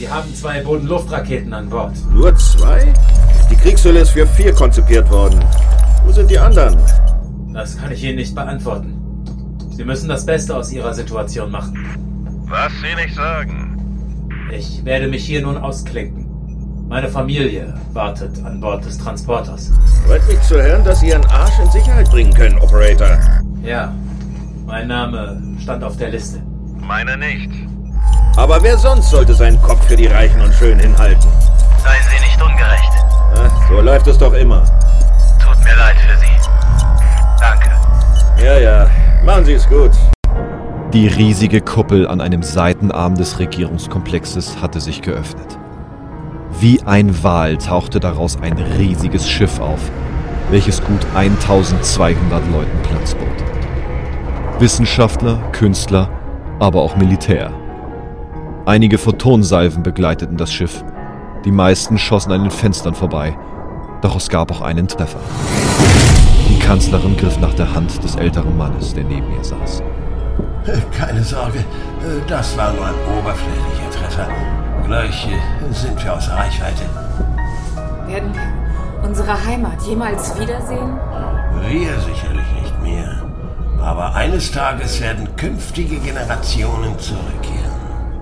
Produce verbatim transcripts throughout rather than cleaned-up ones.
Sie haben zwei Boden-Luft-Raketen an Bord. Nur zwei? Die Kriegshülle ist für vier konzipiert worden. Wo sind die anderen? Das kann ich Ihnen nicht beantworten. Sie müssen das Beste aus Ihrer Situation machen. Was Sie nicht sagen. Ich werde mich hier nun ausklinken. Meine Familie wartet an Bord des Transporters. Freut mich zu hören, dass Sie Ihren Arsch in Sicherheit bringen können, Operator. Ja, mein Name stand auf der Liste. Meine nicht. Aber wer sonst sollte seinen Kopf für die Reichen und Schönen hinhalten? Seien Sie nicht ungerecht. Ach, so läuft es doch immer. Tut mir leid für Sie. Danke. Ja, ja. Machen Sie es gut. Die riesige Kuppel an einem Seitenarm des Regierungskomplexes hatte sich geöffnet. Wie ein Wal tauchte daraus ein riesiges Schiff auf, welches gut eintausendzweihundert Leuten Platz bot. Wissenschaftler, Künstler, aber auch Militär. Einige Photonsalven begleiteten das Schiff. Die meisten schossen an den Fenstern vorbei, doch es gab auch einen Treffer. Die Kanzlerin griff nach der Hand des älteren Mannes, der neben ihr saß. Keine Sorge, das war nur ein oberflächlicher Treffer. Gleich sind wir außer Reichweite. Werden wir unsere Heimat jemals wiedersehen? Wir sicherlich nicht mehr. Aber eines Tages werden künftige Generationen zurückkehren.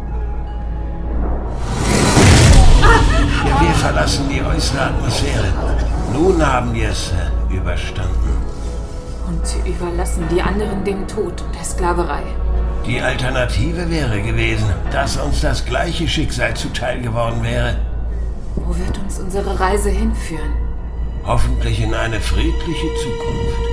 Wir verlassen die äußere Atmosphäre. Nun haben wir es überstanden. Und überlassen die anderen dem Tod und der Sklaverei. Die Alternative wäre gewesen, dass uns das gleiche Schicksal zuteil geworden wäre. Wo wird uns unsere Reise hinführen? Hoffentlich in eine friedliche Zukunft.